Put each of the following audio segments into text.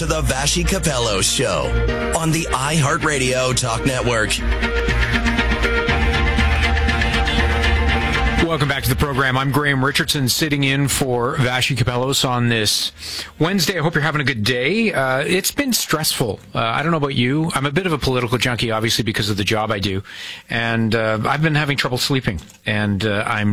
to the Vassy Capello Show on the iHeartRadio Talk Network. Welcome back to the program. I'm Graham Richardson, sitting in for Vassy Capellos on this Wednesday. I hope you're having a good day. It's been stressful. I don't know about you. I'm a bit of a political junkie, obviously, because of the job I do. And I've been having trouble sleeping. And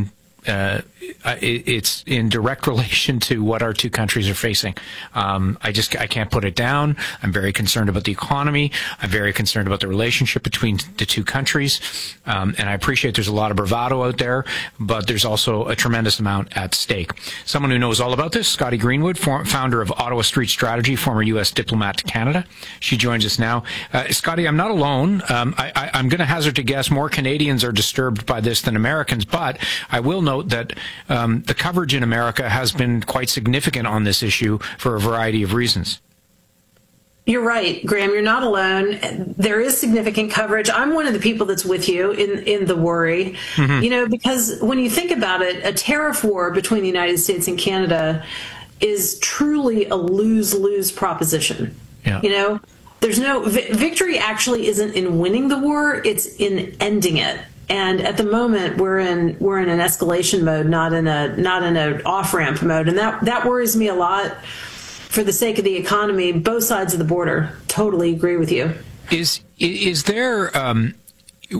it's in direct relation to what our two countries are facing. I can't put it down. I'm very concerned about the economy. I'm very concerned about the relationship between the two countries. And I appreciate there's a lot of bravado out there, but there's also a tremendous amount at stake. Someone who knows all about this, Scotty Greenwood, founder of Ottawa Street Strategy, former U.S. diplomat to Canada. She joins us now. Scotty, I'm not alone. I'm going to hazard to guess more Canadians are disturbed by this than Americans, but I will note that the coverage in America has been quite significant on this issue for a variety of reasons. You're right, Graham. You're not alone. There is significant coverage. I'm one of the people that's with you in the worry, because when you think about it, a tariff war between the United States and Canada is truly a lose-lose proposition. Yeah. There's no victory actually isn't in winning the war. It's in ending it. And at the moment, we're in an escalation mode, not in an off-ramp mode, and that worries me a lot for the sake of the economy. Both sides of the border. Totally agree with you. Is there